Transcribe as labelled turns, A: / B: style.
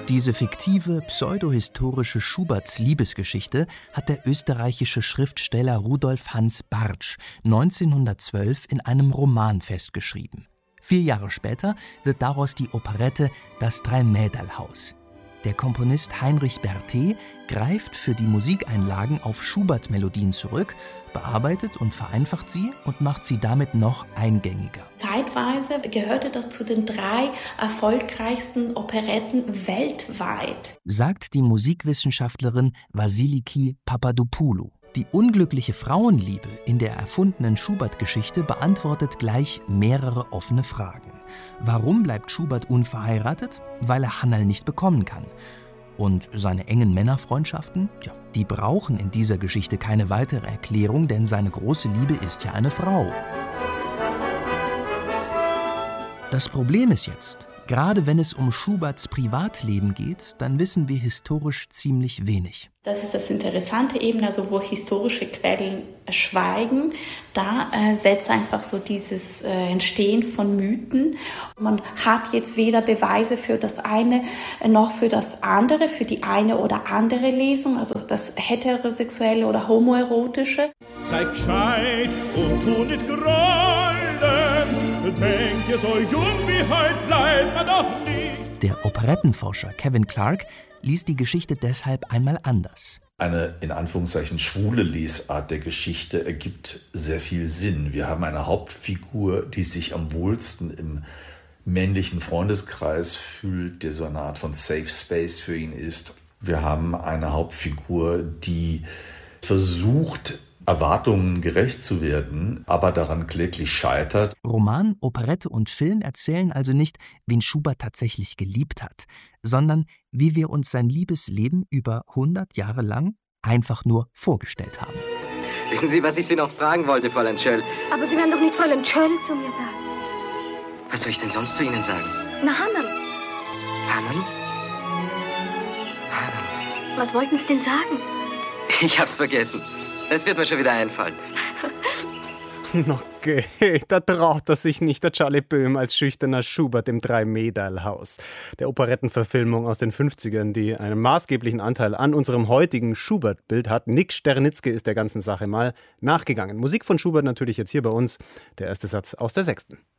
A: Diese fiktive, pseudohistorische Schubert-Liebesgeschichte hat der österreichische Schriftsteller Rudolf Hans Bartsch 1912 in einem Roman festgeschrieben. 4 Jahre später wird daraus die Operette »Das Dreimäderlhaus«. Der Komponist Heinrich Berthet greift für die Musikeinlagen auf Schubert-Melodien zurück, bearbeitet und vereinfacht sie und macht sie damit noch eingängiger.
B: Zeitweise gehörte das zu den 3 erfolgreichsten Operetten weltweit,
A: sagt die Musikwissenschaftlerin Vasiliki Papadopoulou. Die unglückliche Frauenliebe in der erfundenen Schubert-Geschichte beantwortet gleich mehrere offene Fragen. Warum bleibt Schubert unverheiratet? Weil er Hannal nicht bekommen kann. Und seine engen Männerfreundschaften? Ja, die brauchen in dieser Geschichte keine weitere Erklärung, denn seine große Liebe ist ja eine Frau. Das Problem ist jetzt, gerade wenn es um Schuberts Privatleben geht, dann wissen wir historisch ziemlich wenig.
B: Das ist das Interessante eben, also wo historische Quellen schweigen, da setzt einfach so dieses Entstehen von Mythen. Man hat jetzt weder Beweise für das eine noch für das andere, für die eine oder andere Lesung, also das heterosexuelle oder homoerotische.
C: Sei gescheit und tu nicht grollen, denk ihr so jung wie heut bleibt man doch nicht.
A: Der Operettenforscher Kevin Clark liest die Geschichte deshalb einmal anders.
D: Eine in Anführungszeichen schwule Lesart der Geschichte ergibt sehr viel Sinn. Wir haben eine Hauptfigur, die sich am wohlsten im männlichen Freundeskreis fühlt, der so eine Art von Safe Space für ihn ist. Wir haben eine Hauptfigur, die versucht, Erwartungen gerecht zu werden, aber daran kläglich scheitert.
A: Roman, Operette und Film erzählen also nicht, wen Schubert tatsächlich geliebt hat, sondern wie wir uns sein Liebesleben über 100 Jahre lang einfach nur vorgestellt haben.
E: Wissen Sie, was ich Sie noch fragen wollte, Fräulein Schöll?
F: Aber Sie werden doch nicht Fräulein Schöll zu mir sagen.
E: Was soll ich denn sonst zu Ihnen sagen?
F: Na, Hannal.
E: Hannal? Hannal.
F: Was wollten Sie denn sagen?
E: Ich hab's vergessen. Es wird mir schon wieder einfallen.
G: Okay, da traut er sich nicht, der Charlie Böhm als schüchterner Schubert im Dreimäderlhaus. Der Operettenverfilmung aus den 50ern, die einen maßgeblichen Anteil an unserem heutigen Schubert-Bild hat. Nick Sternitzky ist der ganzen Sache mal nachgegangen. Musik von Schubert natürlich jetzt hier bei uns. Der erste Satz aus der 6.